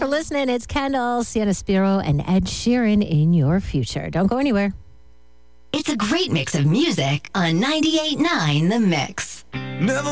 for listening. It's Kendall, Sienna Spiro, and Ed Sheeran in your future. Don't go anywhere. It's a great mix of music on 98.9 The Mix. Never